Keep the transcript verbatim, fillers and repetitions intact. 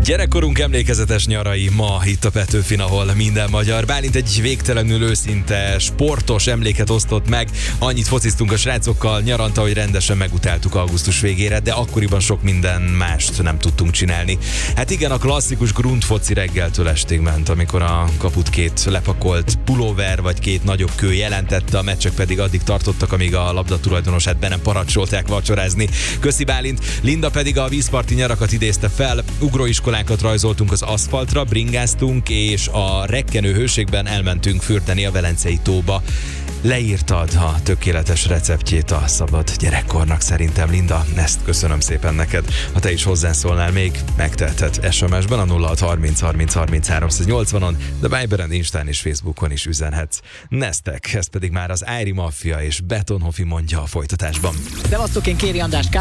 Gyerekkorunk emlékezetes nyarai ma itt a Petőfin, ahol minden magyar. Bálint egy végtelenül őszinte, sportos emléket osztott meg. Annyit fociztunk a srácokkal nyaranta, hogy rendesen megutáltuk augusztus végére, de akkoriban sok minden mást nem tudtunk csinálni. Hát igen, a klasszikus grundfoci reggeltől estig ment, amikor a kaput két lepakolt pulóver vagy két nagyobb kő jelentette, a meccsek pedig addig tartottak, amíg a labda tulajdonosát be nem parancsolták vacsorázni. Köszi Bálint. Linda pedig a vízparti nyarakat idézte fel. Ugróiskolákat rajzoltunk az aszfaltra, bringáztunk, és a rekkenő hőségben elmentünk fürdeni a Velencei tóba. Leírtad a tökéletes receptjét a szabad gyerekkornak szerintem, Linda. Ezt köszönöm szépen neked. Ha te is hozzászólnál még, megteheted es em es-ben a nulla hat harminc harminc harminc háromszáznyolcvanon, de Viberen, Instán és Facebookon is üzenhetsz. Neztek, ez pedig már az Ári Maffia és Betonhofi mondja a folytatásban. Szevasztok, én Kéri András.